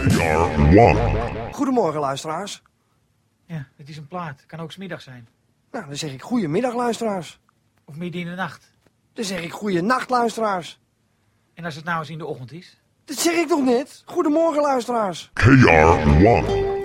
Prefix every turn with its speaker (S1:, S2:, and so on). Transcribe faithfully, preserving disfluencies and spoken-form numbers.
S1: R one.
S2: Goedemorgen, luisteraars.
S3: Ja, het is een plaat. Kan ook 's middag zijn.
S2: Nou, dan zeg ik goedemiddag, luisteraars.
S3: Of midden in de nacht.
S2: Dan zeg ik goeienacht, luisteraars.
S3: En als het nou eens in de ochtend is?
S2: Dat zeg ik toch net? Goedemorgen, luisteraars.
S1: K R one.